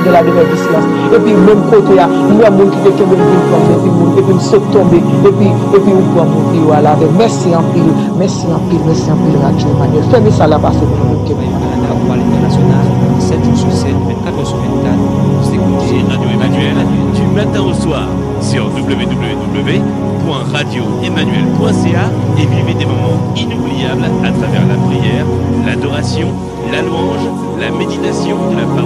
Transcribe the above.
dans la demeure du silence. Et puis, même côté, nous avons qui te tombe, et puis, saute tomber, et puis, on peut monter, voilà. Merci en pile, Radio Emmanuel. Fermez ça là-bas, c'est bon. La voix internationale, 7 jours sur 7, 24 heures sur 24. Vous écoutez Radio Emmanuel du matin au soir sur www.radioemmanuel.ca et vivez des moments inoubliables à travers la prière, l'adoration, la louange, la méditation de la parole.